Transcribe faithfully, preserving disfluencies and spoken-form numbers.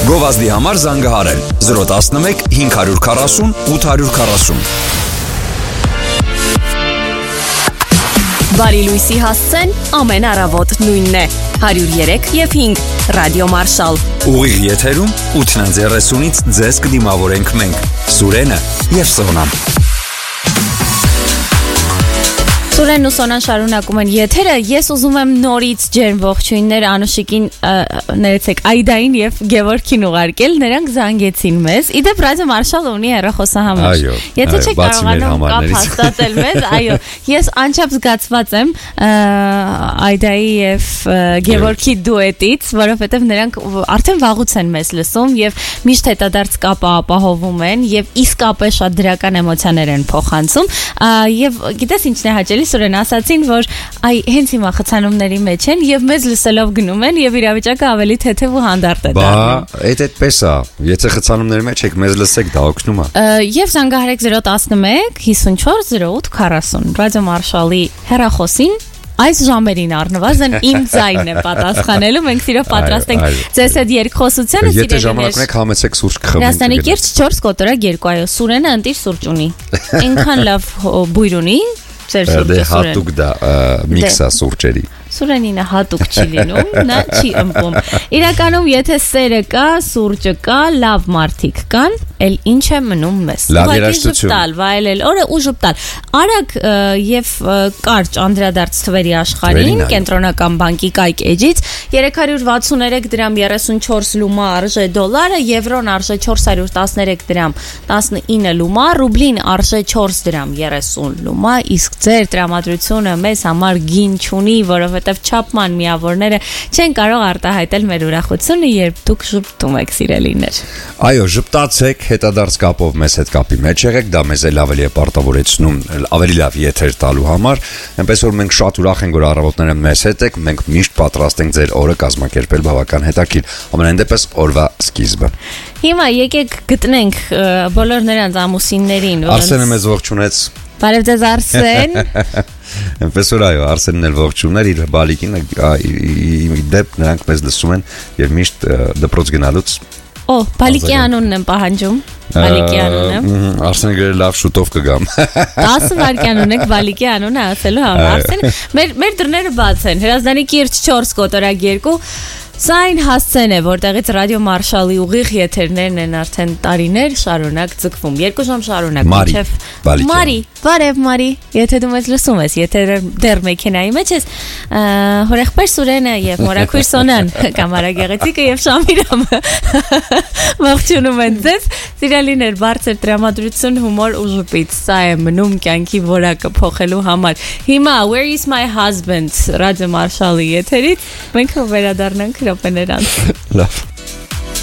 Գովազդի համար զանգահարել zero one one five four zero eight four zero. Բարի լույսի հասցեն ամեն առավոտ նույնն է one oh three եւ five Ռադիո Մարշալ. Ուղիղ եթերում eight thirty-ից ձեզ կդիմավորենք մենք Սուրենը եւ Սոնան. Սուրենն ու Սոնան շարունակում են եթերը. Ես ուզում եմ նորից ջերմ ողջույններ Անուշիկին, ներեցեք, Այդային եւ Գևորգին ուղարկել. Նրանք զանգեցին մեզ. Իդեպ Ռադիո Մարշալը ունի հեռախոսահամար. Եթե չեք կարողանում կապ հաստատել մեզ, այո, ես անչափ զգացված եմ Այդայի եւ Գևորգի դուետից, որովհետեւ նրանք արդեն վաղուց են մեզ լսում եւ միշտ հետադարձ կապը ապահովում են եւ իսկապես շատ դրական էմոցիաներ են փոխանցում. Եվ գիտես ինչն է հաճելի, Սուրեն, ասացին, որ այ հենց հիմա խցանումների մեջ են եւ մեզ լսելով գնում են եւ իրավիճակը ավելի թեթև ու հանդարտ է դառնում։ Բա, այդ այդպես է։ Եթե խցանումների մեջ եք, մեզ լսեք, դա օգնում է։ Եվ զանգահարեք zero one one five four zero eight four zero Ռադիո Մարշալի հեռախոսին։ Այս ժամերին առնվազն իմ ձայնն է պատասխանելու, մենք սիրով պատրաստ ենք ձեզ այդ երկխոսությանը, սիրելիներ։ Եթե ժամանակ ունեք, համեցեք սուրճ կխմենք։ Հրաստանի կիրճ four կոտորակ two, այո, Սուրենը ընտիր սուրճ ունի։ Այնքան լավ բույր ունի, ձեր սուրճը, Սուրեն։ Դե հատուկ դա միքսա սուրճերի։ Սուրենինը հատուկ չի լինում, նա չի ըմբում։ Իրականում, եթե սերը կա, սուրճը կա, լավ մարդիկ կան, էլ ինչ է մնում մեզ։ Լավ երաժշտություն։ Ուղղակի վայելել օրը ու ժպտալ։ Արագ եւ կարճ անդրադարձ թվերի աշխարհին, կենտրոնական բանկի կայք էջից three hundred sixty-three դրամ thirty-four լումա արժե դոլարը, եվրոն արժե four hundred thirteen դրամ nineteen լումա, ռուբլին արժե four դրամ thirty լումա, իսկ ձեր տրամադրությունը մեզ համար գին չունի, որովհետեւ չափման միավորները չեն կարող արտահայտել մեր ուրախությունը, երբ դուք ժպտում եք, սիրելիներ։ Այո, ժպտացեք, հետադարձ կապով մեզ հետ կապի մեջ եղեք, դա մեզ էլ ավելի է պարտավորեցնում, ավելի լավ եթեր տալու համար, այնպես որ մենք շատ ուրախ ենք, որ առավոտները մեզ հետ եք, մենք միշտ պատրաստ ենք ձեր օրը կազմակերպել բավական հետաքրքիր, ամենայն դեպս օրվա սկիզբը։ Հիմա եկեք գտնենք բոլոր նրանց ամուսիններին, Արսենը մեզ ողջունեց։ Բարև ձեզ, Արսեն։ Այնպես որ այո, Արսենն էլ ողջուներ իր բալիկին, դեպ նրանք մեզ լսում են եւ միշտ դպրոց գնալուց։ Օ, բալիկի անունն եմ պահանջում։ Բալիկի անունը։ Արսենը գրել լավ շուտով կգամ։ ten վայրկյան ունեք բալիկի անունը ասելու համար։ Արսեն, մեր մեր դռները բաց են։ Հրազդանի կիրճ four կոտորակ two Սա այն հասցեն է, որտեղից Ռադիո Մարշալի ուղիղ եթերներն են արդեն տարիներ շարունակ ձգվում, երկու ժամ շարունակ, մինչև Մարի, բարև Մարի, եթե դու մեզ լսում ես, եթե դեռ մեքենայի մեջ ես, հորեղբայր Սուրենը եւ մորաքույր Սոնան, կամարագեղեցիկը եւ Շամիրամը ողջունում են ձեզ, սիրելիներ, բարձր տրամադրություն, հումոր ու ժպիտ, սա է մնում կյանքի որակը փոխելու համար։ Հիմա Where is my husband Ռադիո Մարշալի եթերից մենք վերադառնանք րոպեներ անց։ Լավ